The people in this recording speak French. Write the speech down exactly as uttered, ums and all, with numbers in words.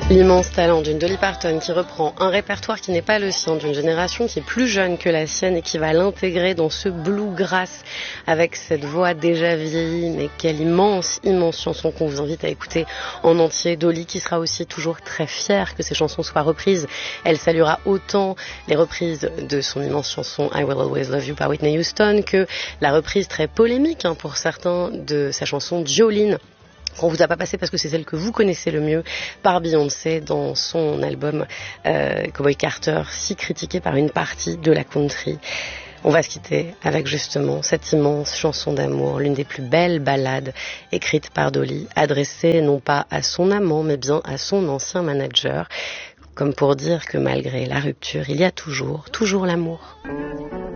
L'immense talent d'une Dolly Parton qui reprend un répertoire qui n'est pas le sien, d'une génération qui est plus jeune que la sienne et qui va l'intégrer dans ce bluegrass avec cette voix déjà vieillie, mais quelle immense, immense chanson qu'on vous invite à écouter en entier. Dolly qui sera aussi toujours très fière que ses chansons soient reprises. Elle saluera autant les reprises de son immense chanson I Will Always Love You par Whitney Houston que la reprise très polémique hein, pour certains de sa chanson Jolene, qu'on vous a pas passé parce que c'est celle que vous connaissez le mieux, par Beyoncé dans son album euh, Cowboy Carter, si critiqué par une partie de la country. On va se quitter avec justement cette immense chanson d'amour, l'une des plus belles ballades écrites par Dolly, adressée non pas à son amant mais bien à son ancien manager, comme pour dire que malgré la rupture, il y a toujours, toujours l'amour.